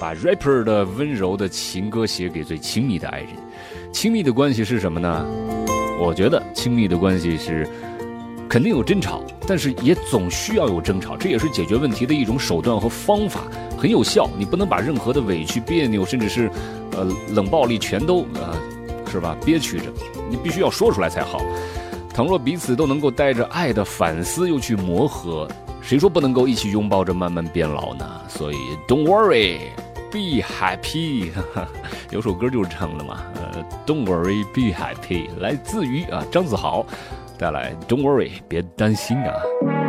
把 rapper 的温柔的情歌写给最亲密的爱人。亲密的关系是什么呢？我觉得亲密的关系是肯定有争吵，但是也总需要有争吵，这也是解决问题的一种手段和方法，很有效。你不能把任何的委屈、别扭，甚至是冷暴力全都是吧憋屈着，你必须要说出来才好。倘若彼此都能够带着爱的反思又去磨合，谁说不能够一起拥抱着慢慢变老呢？所以 Don't worry Be happy 有首歌就是唱的嘛Don't worry Be happy 来自于张子豪带来 Don't worry 别担心啊。